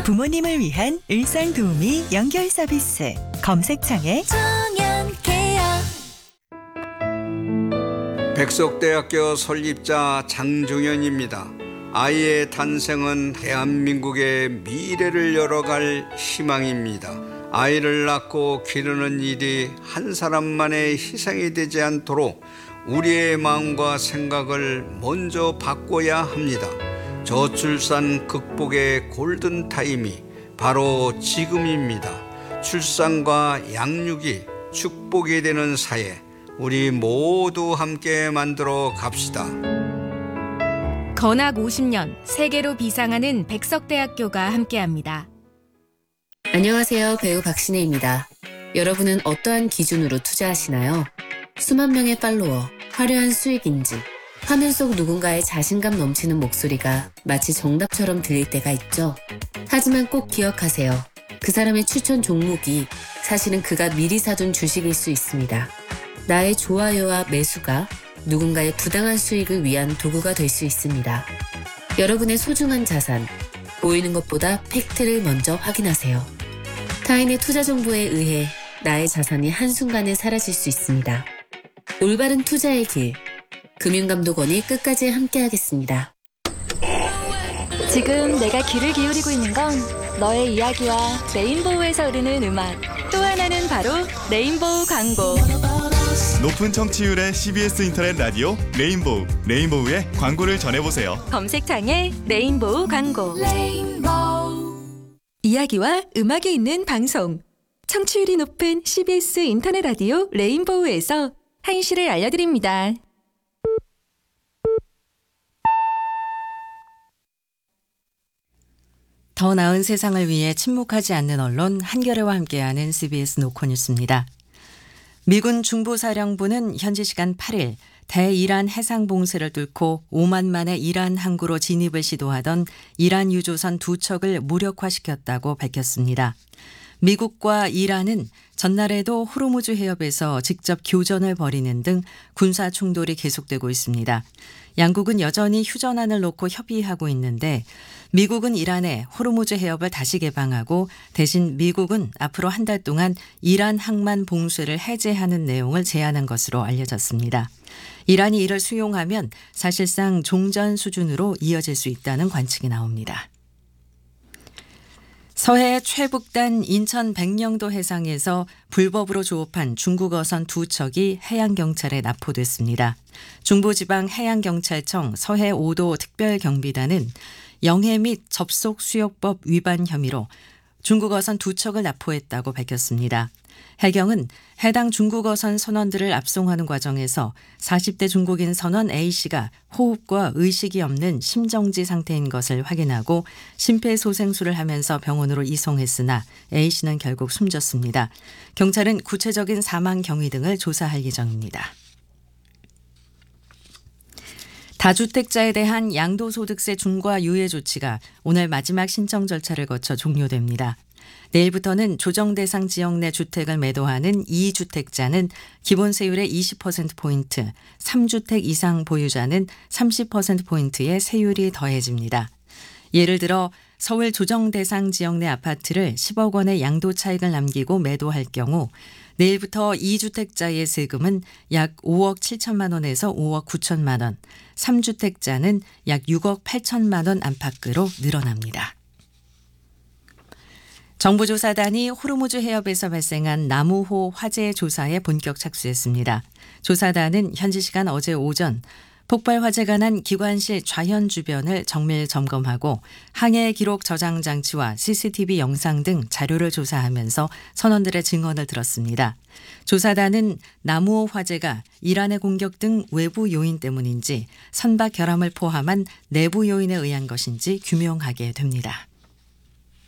부모님을 위한 일상도우미 연결 서비스 검색창에 청년케어. 백석대학교 설립자 장종현입니다. 아이의 탄생은 대한민국의 미래를 열어갈 희망입니다. 아이를 낳고 기르는 일이 한 사람만의 희생이 되지 않도록 우리의 마음과 생각을 먼저 바꿔야 합니다. 저출산 극복의 골든타임이 바로 지금입니다. 출산과 양육이 축복이 되는 사회, 우리 모두 함께 만들어 갑시다. 건학 50년 세계로 비상하는 백석대학교가 함께합니다. 안녕하세요. 배우 박신혜입니다. 여러분은 어떠한 기준으로 투자하시나요? 수만 명의 팔로워, 화려한 수익인지, 화면 속 누군가의 자신감 넘치는 목소리가 마치 정답처럼 들릴 때가 있죠. 하지만 꼭 기억하세요. 그 사람의 추천 종목이 사실은 그가 미리 사둔 주식일 수 있습니다. 나의 좋아요와 매수가 누군가의 부당한 수익을 위한 도구가 될 수 있습니다. 여러분의 소중한 자산, 보이는 것보다 팩트를 먼저 확인하세요. 타인의 투자 정보에 의해 나의 자산이 한순간에 사라질 수 있습니다. 올바른 투자의 길, 금융감독원이 끝까지 함께하겠습니다. 지금 내가 귀를 기울이고 있는 건 너의 이야기와 레인보우에서 흐르는 음악, 또 하나는 바로 레인보우 광고. 높은 청취율의 CBS 인터넷 라디오 레인보우, 레인보우의 광고를 전해보세요. 검색창에 레인보우 광고. 이야기와 음악이 있는 방송, 청취율이 높은 CBS 인터넷 라디오 레인보우에서 한시를 알려드립니다. 더 나은 세상을 위해 침묵하지 않는 언론 한겨레와 함께하는 CBS 노컷뉴스입니다. 미군 중부사령부는 현지 시간 8일 대이란 해상 봉쇄를 뚫고 오만만의 이란 항구로 진입을 시도하던 이란 유조선 2척을 무력화시켰다고 밝혔습니다. 미국과 이란은 전날에도 호르무즈 해협에서 직접 교전을 벌이는 등 군사 충돌이 계속되고 있습니다. 양국은 여전히 휴전안을 놓고 협의하고 있는데 미국은 이란에 호르무즈 해협을 다시 개방하고 대신 미국은 앞으로 한 달 동안 이란 항만 봉쇄를 해제하는 내용을 제안한 것으로 알려졌습니다. 이란이 이를 수용하면 사실상 종전 수준으로 이어질 수 있다는 관측이 나옵니다. 서해 최북단 인천 백령도 해상에서 불법으로 조업한 중국 어선 2척이 해양경찰에 납포됐습니다. 중부지방해양경찰청 서해 5도 특별경비단은 영해 및 접속 수역법 위반 혐의로 중국 어선 2척을 납포했다고 밝혔습니다. 해경은 해당 중국 어선 선원들을 압송하는 과정에서 40대 중국인 선원 A씨가 호흡과 의식이 없는 심정지 상태인 것을 확인하고 심폐소생술을 하면서 병원으로 이송했으나 A씨는 결국 숨졌습니다. 경찰은 구체적인 사망 경위 등을 조사할 예정입니다. 다주택자에 대한 양도소득세 중과 유예 조치가 오늘 마지막 신청 절차를 거쳐 종료됩니다. 내일부터는 조정 대상 지역 내 주택을 매도하는 2주택자는 기본세율의 20%포인트, 3주택 이상 보유자는 30%포인트의 세율이 더해집니다. 예를 들어 서울 조정 대상 지역 내 아파트를 10억 원의 양도 차익을 남기고 매도할 경우 내일부터 2주택자의 세금은 약 5억 7천만 원에서 5억 9천만 원, 3주택자는 약 6억 8천만 원 안팎으로 늘어납니다. 정부조사단이 호르무즈 해협에서 발생한 나무호 화재 조사에 본격 착수했습니다. 조사단은 현지 시간 어제 오전 폭발 화재가 난 기관실 좌현 주변을 정밀 점검하고 항해 기록 저장 장치와 CCTV 영상 등 자료를 조사하면서 선원들의 증언을 들었습니다. 조사단은 나무호 화재가 이란의 공격 등 외부 요인 때문인지 선박 결함을 포함한 내부 요인에 의한 것인지 규명하게 됩니다.